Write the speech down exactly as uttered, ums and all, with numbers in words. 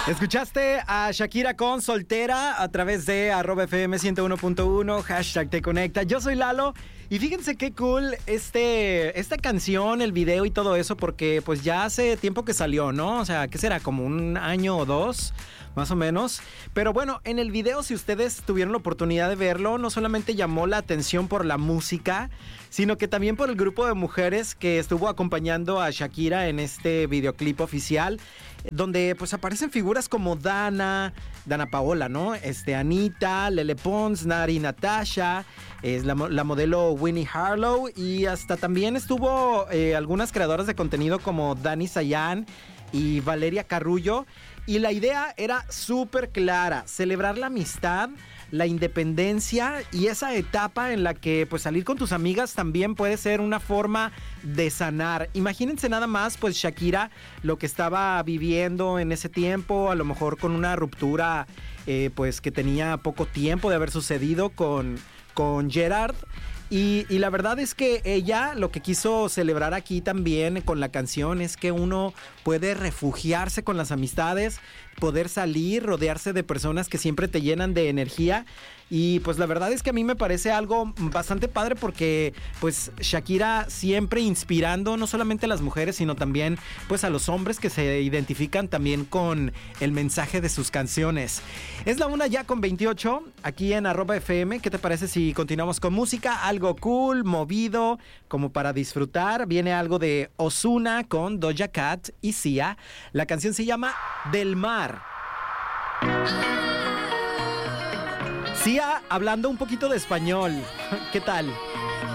Escuchaste a Shakira con Soltera a través de arroba F M ciento uno punto uno, hashtag Te Conecta. Yo soy Lalo y fíjense qué cool este, esta canción, el video y todo eso, porque pues ya hace tiempo que salió, ¿no? O sea, ¿qué será? Como un año o dos, más o menos. Pero bueno, en el video, si ustedes tuvieron la oportunidad de verlo, no solamente llamó la atención por la música, sino que también por el grupo de mujeres que estuvo acompañando a Shakira en este videoclip oficial, donde pues aparecen figuras como Dana, Dana Paola, ¿no? Este, Anita, Lele Pons, Nari Natasha, es la, la modelo Winnie Harlow, y hasta también estuvo eh, algunas creadoras de contenido como Dani Sayan y Valeria Carrullo. Y la idea era súper clara: celebrar la amistad, la independencia y esa etapa en la que pues salir con tus amigas también puede ser una forma de sanar. Imagínense nada más pues Shakira lo que estaba viviendo en ese tiempo, a lo mejor con una ruptura eh, pues que tenía poco tiempo de haber sucedido con, con Gerard. Y, y la verdad es que ella lo que quiso celebrar aquí también con la canción es que uno puede refugiarse con las amistades, poder salir, rodearse de personas que siempre te llenan de energía. Y pues la verdad es que a mí me parece algo bastante padre porque pues Shakira siempre inspirando no solamente a las mujeres, sino también pues a los hombres que se identifican también con el mensaje de sus canciones. Es la una ya con veintiocho aquí en arroba F M. ¿Qué te parece si continuamos con música? Algo cool, movido, como para disfrutar. Viene algo de Ozuna con Doja Cat y Sia. La canción se llama Del Mar. Sia hablando un poquito de español. ¿Qué tal?